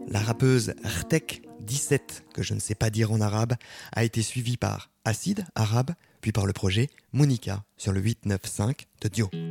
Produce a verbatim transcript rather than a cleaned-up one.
La rappeuse Rtek dix-sept, que je ne sais pas dire en arabe, a été suivie par Acide Arabe, puis par le projet Monica sur le huit neuf cinq de Dio.